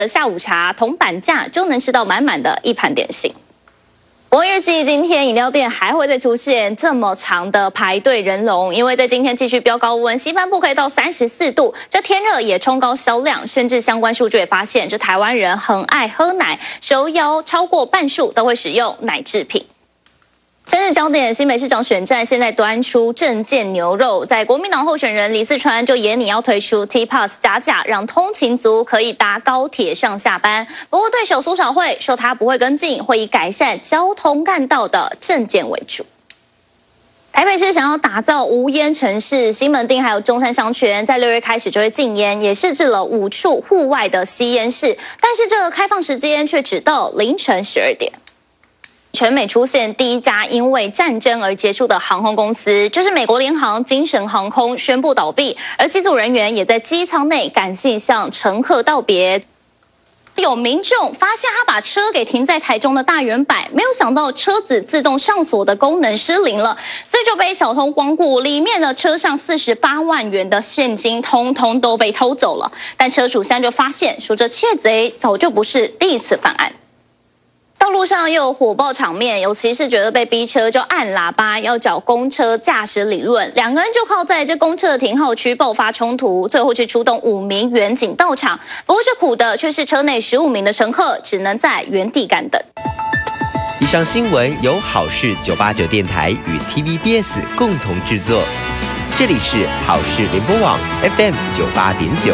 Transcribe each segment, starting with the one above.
下午茶铜板价就能吃到满满的一盘点心。不过预计今天饮料店还会再出现这么长的排队人龙，因为在今天继续飙高温，西半部可以到34度，这天热也冲高销量，甚至相关数据也发现，这台湾人很爱喝奶，手摇超过半数都会使用奶制品。政治焦点，新北市长选战现在端出政见牛肉，在国民党候选人李四川就演你要推出 T-Pass 加价，让通勤族可以搭高铁上下班。不过对手苏巧慧说他不会跟进，会以改善交通干道的政见为主。台北市想要打造无烟城市，西门町还有中山商圈在6月开始就会禁烟，也设置了5处户外的吸烟室，但是这个开放时间却只到凌晨12点。全美出现第一家因为战争而结束的航空公司，就是美国联航精神航空宣布倒闭，而机组人员也在机舱内感性向乘客道别。有民众发现他把车给停在台中的大圆柏，没有想到车子自动上锁的功能失灵了，所以就被小偷光顾，里面的车上48万元的现金通通都被偷走了。但车主现在就发现说，这窃贼早就不是第一次犯案。道路上又有火爆场面，尤其是觉得被逼车就按喇叭，要找公车驾驶理论，两个人就靠在这公车的停号区爆发冲突，最后是出动5名员警到场。不过这苦的却是车内15名的乘客，只能在原地干等。 以上新闻由好事989电台与 TVBS 共同制作，这里是好事联播网 FM 98.9。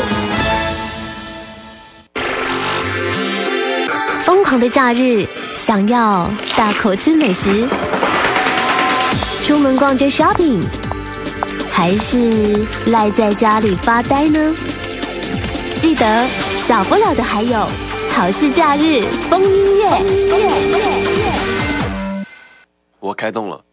疯狂的假日，想要大口吃美食，出门逛街 shopping， 还是赖在家里发呆呢？记得少不了的还有好事假日风音乐。 我开动了。